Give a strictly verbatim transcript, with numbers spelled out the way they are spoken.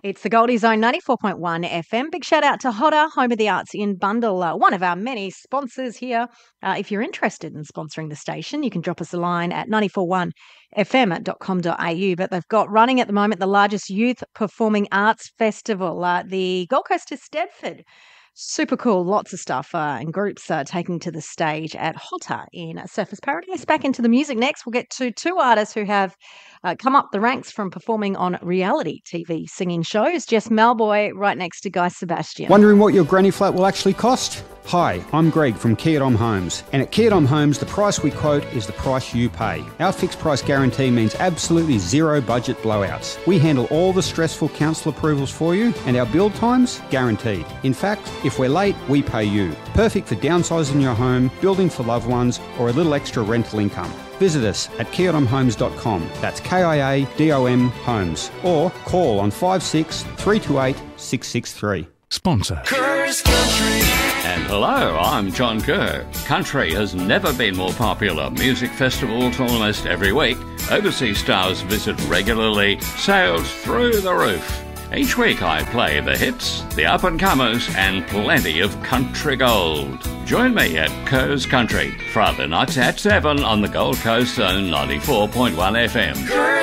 It's the Goldie Zone ninety-four point one F M. Big shout out to Hodder, home of the arts in Bundall, uh, one of our many sponsors here. Uh, if you're interested in sponsoring the station, you can drop us a line at nine four one f m dot com dot a u. But they've got running at the moment the largest youth performing arts festival, uh, the Gold Coast to Stedford. Super cool. Lots of stuff uh, and groups uh, taking to the stage at Hotter in Surfers Paradise. Back into the music next. We'll get to two artists who have uh, come up the ranks from performing on reality T V singing shows. Jess Malboy right next to Guy Sebastian. Wondering what your granny flat will actually cost? Hi, I'm Greg from Kia Dom Homes, and at Kia Dom Homes, the price we quote is the price you pay. Our fixed price guarantee means absolutely zero budget blowouts. We handle all the stressful council approvals for you, and our build times guaranteed. In fact, if we're late, we pay you. Perfect for downsizing your home, building for loved ones, or a little extra rental income. Visit us at kia dom homes dot com. That's K I A D O M Homes. Or call on five six three two eight six six three. Sponsor. Kerr's Country. And hello, I'm John Kerr. Country has never been more popular. Music festivals almost every week. Overseas stars visit regularly. Sales through the roof. Each week I play the hits, the up-and-comers, and plenty of country gold. Join me at Kerr's Country, Friday nights at seven on the Gold Coast Zone ninety-four point one F M.